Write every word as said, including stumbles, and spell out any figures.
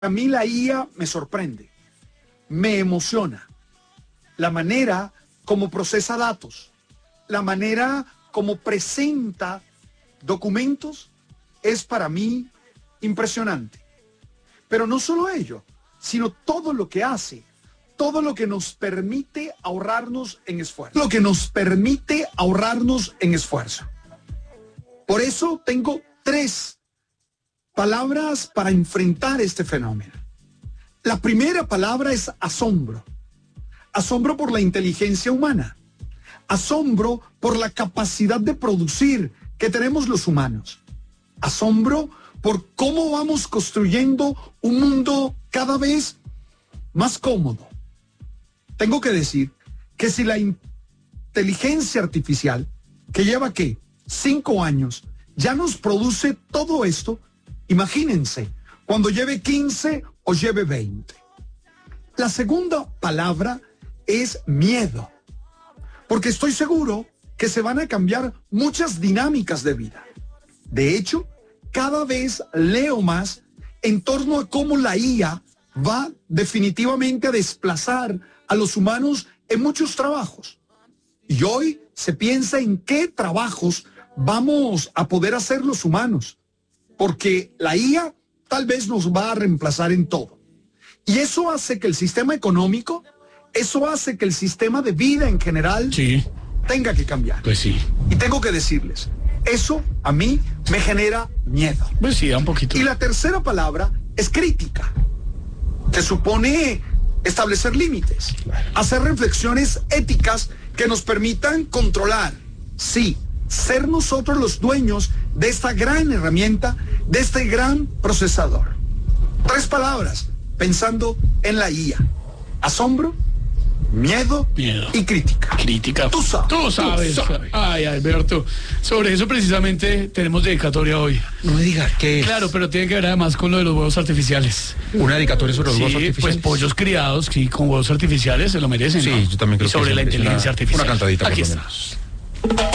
A mí la I A me sorprende, me emociona. La manera como procesa datos, la manera como presenta documentos es para mí impresionante. Pero no solo ello, sino todo lo que hace, todo lo que nos permite ahorrarnos en esfuerzo. Lo que nos permite ahorrarnos en esfuerzo. Por eso tengo tres palabras para enfrentar este fenómeno. La primera palabra es asombro. Asombro por la inteligencia humana. Asombro por la capacidad de producir que tenemos los humanos. Asombro por cómo vamos construyendo un mundo cada vez más cómodo. Tengo que decir que si la inteligencia artificial, que lleva, ¿qué?, cinco años, ya nos produce todo esto, imagínense, cuando lleve quince o lleve veinte. La segunda palabra es miedo, porque estoy seguro que se van a cambiar muchas dinámicas de vida. De hecho, cada vez leo más en torno a cómo la I A va definitivamente a desplazar a los humanos en muchos trabajos. Y hoy se piensa en qué trabajos vamos a poder hacer los humanos, porque la I A tal vez nos va a reemplazar en todo. Y eso hace que el sistema económico, eso hace que el sistema de vida en general sí. tenga que cambiar. Pues sí. Y tengo que decirles, eso a mí me genera miedo. Pues sí, da un poquito. Y la tercera palabra es crítica, que supone establecer límites, hacer reflexiones éticas que nos permitan controlar, sí, ser nosotros los dueños de esta gran herramienta, de este gran procesador. Tres palabras, pensando en la I A. Asombro, miedo, miedo. y crítica. Crítica. Tú sabes. Tú sabes. Tú sabes. Ay, Alberto. Sobre eso precisamente tenemos dedicatoria hoy. No me digas qué es. Claro, pero tiene que ver además con lo de los huevos artificiales. Una dedicatoria sobre los Sí, huevos artificiales. pues pollos criados, sí, con huevos artificiales se lo merecen, Sí, ¿no? yo también creo y sobre que la es inteligencia una, artificial. Una cantadita Aquí por lo está. menos.